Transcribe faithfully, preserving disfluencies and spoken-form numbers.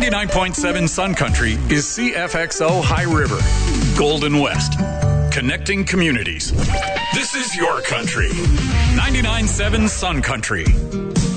ninety-nine point seven Sun Country is C F X O High River, Golden West, connecting communities. This is your country. ninety-nine point seven Sun Country.